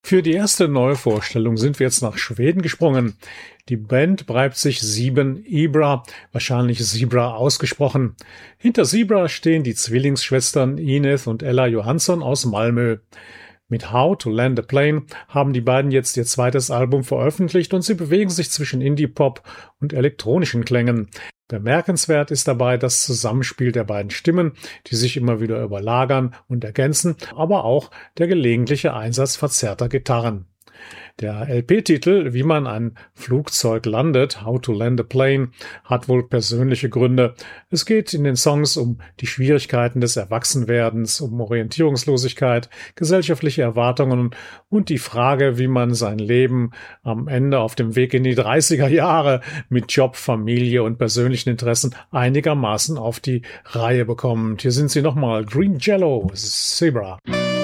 Für die erste Neuvorstellung sind wir jetzt nach Schweden gesprungen. Die Band breibt sich 7 Ibra, wahrscheinlich Zebra ausgesprochen. Hinter Zebra stehen die Zwillingsschwestern Ineth und Ella Johansson aus Malmö. Mit How to Land a Plane haben die beiden jetzt ihr zweites Album veröffentlicht und sie bewegen sich zwischen Indie-Pop und elektronischen Klängen. Bemerkenswert ist dabei das Zusammenspiel der beiden Stimmen, die sich immer wieder überlagern und ergänzen, aber auch der gelegentliche Einsatz verzerrter Gitarren. Der LP-Titel Wie man ein Flugzeug landet, How to Land a Plane, hat wohl persönliche Gründe. Es geht in den Songs um die Schwierigkeiten des Erwachsenwerdens, um Orientierungslosigkeit, gesellschaftliche Erwartungen und die Frage, wie man sein Leben am Ende auf dem Weg in die 30er Jahre mit Job, Familie und persönlichen Interessen einigermaßen auf die Reihe bekommt. Hier sind sie nochmal, Green Jello, Zebra.